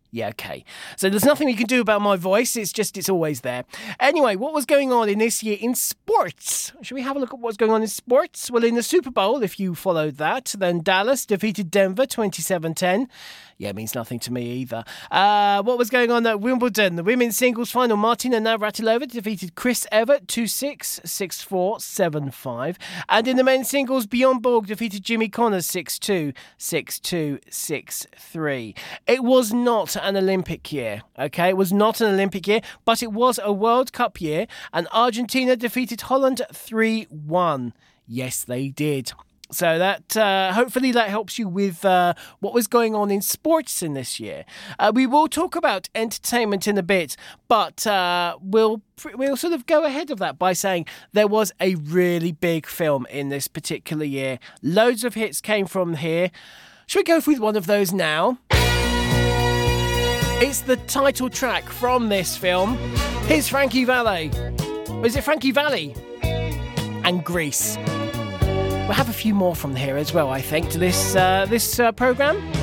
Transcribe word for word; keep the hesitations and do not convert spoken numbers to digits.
Yeah, okay. So there's nothing you can do about my voice. It's just, it's always there. Anyway, what was going on in this year in sports? Should we have a look at what's going on in sports? Well, in the Super Bowl, if you followed that, then Dallas defeated Denver twenty-seven ten. Yeah, it means nothing to me either. Uh, what was going on at Wimbledon? The women's singles final, Martina Navratilova defeated Chris Evert two six, six four, seven five. And in the men's singles, Bjorn Borg defeated Jimmy Connors six two, six two, six three. It was not an Olympic year, okay? It was not an Olympic year, but it was a World Cup year, and Argentina defeated Holland three one. Yes, they did. So that uh, hopefully that helps you with uh, what was going on in sports in this year. Uh, we will talk about entertainment in a bit, but uh, we'll we'll sort of go ahead of that by saying there was a really big film in this particular year. Loads of hits came from here. Should we go with one of those now? It's the title track from this film. Here's Frankie Valli. Or is it Frankie Valli? And Grease. We'll have a few more from here as well, I think, to this uh, this uh, programme.